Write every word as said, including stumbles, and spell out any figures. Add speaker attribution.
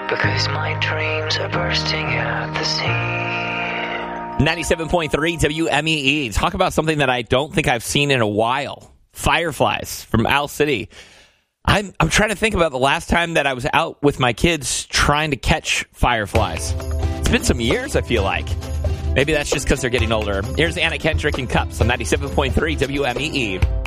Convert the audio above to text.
Speaker 1: because my dreams are bursting at the seams.
Speaker 2: ninety-seven point three W M E E. Talk about something that I don't think I've seen in a while. Fireflies from Owl City. I'm I'm trying to think about the last time that I was out with my kids trying to catch fireflies. It's been some years, I feel like. Maybe that's just because they're getting older. Here's Anna Kendrick and Cups on ninety-seven point three W M E E.